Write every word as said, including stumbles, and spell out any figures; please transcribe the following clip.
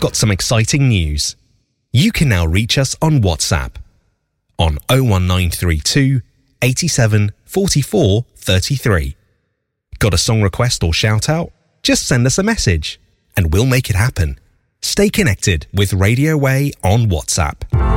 got some exciting news. You can now reach us on WhatsApp on oh one nine three two, eighty-seven, forty-four, thirty-three. Got a song request or shout out? Just send us a message and we'll make it happen. Stay connected with Radio Way on WhatsApp.